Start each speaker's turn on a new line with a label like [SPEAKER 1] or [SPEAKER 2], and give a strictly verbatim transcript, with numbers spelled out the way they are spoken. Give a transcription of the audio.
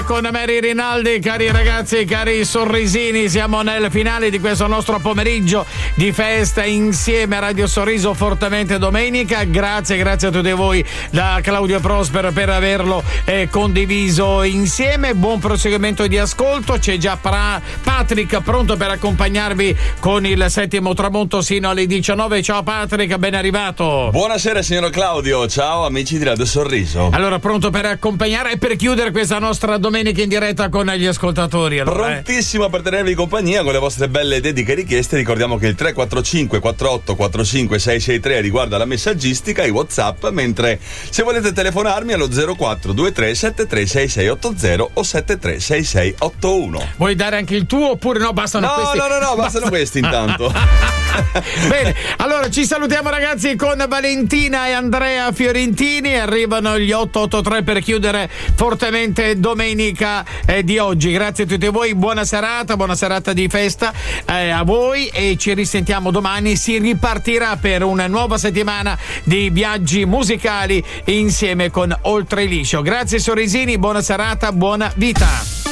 [SPEAKER 1] con Mary Rinaldi. Cari ragazzi, cari sorrisini, siamo nel finale di questo nostro pomeriggio di festa insieme a Radio Sorriso Fortemente Domenica. Grazie, grazie a tutti voi da Claudio Prospero per averlo eh, condiviso insieme. Buon proseguimento di ascolto. C'è già pra- Patrick pronto per accompagnarvi con il settimo tramonto sino alle diciannove. Ciao Patrick, ben arrivato.
[SPEAKER 2] Buonasera signor Claudio, ciao amici di Radio Sorriso.
[SPEAKER 1] Allora, pronto per accompagnare e per chiudere questa nostra domenica in diretta con gli ascoltatori. Allora,
[SPEAKER 2] Prontissimo eh. per tenervi compagnia con le vostre belle dediche e richieste. Ricordiamo che il tre quattro cinque quattro otto quattro cinque sei sei tre riguarda la messaggistica e WhatsApp, mentre se volete telefonarmi allo zero quattro due tre sette tre sei sei otto zero o sette tre sei sei otto uno.
[SPEAKER 1] Vuoi dare anche il tuo oppure no? Bastano
[SPEAKER 2] no,
[SPEAKER 1] questi.
[SPEAKER 2] No, no, no, bastano Basta. questi intanto.
[SPEAKER 1] Bene, allora ci salutiamo ragazzi con Valentina e Andrea Fiorentini. Arrivano gli otto otto tre per chiudere fortemente domenica eh, di oggi. Grazie a tutti voi, buona serata, buona serata di festa eh, a voi, e ci risentiamo domani. Si ripartirà per una nuova settimana di viaggi musicali insieme con Oltre Liscio. Grazie sorrisini, buona serata, buona vita.